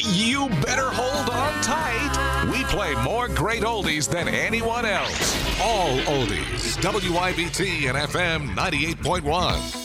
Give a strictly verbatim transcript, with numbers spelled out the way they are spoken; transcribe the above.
you better hold on tight. We play more great oldies than anyone else. All oldies. W I B T and F M ninety-eight point one.